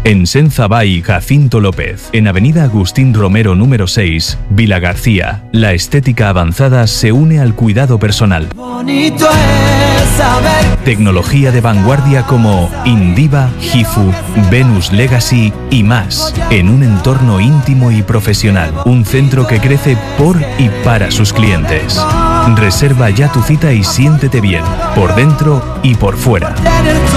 En Senzabá y Jacinto López, en Avenida Agustín Romero número 6, Vila García. La estética avanzada se une al cuidado personal. Bonito es saber. Tecnología de vanguardia como Indiva, Hifu, Venus Legacy y más, en un entorno íntimo y profesional. Un centro que crece por y para sus clientes. Reserva ya tu cita y siéntete bien, por dentro y por fuera. Tener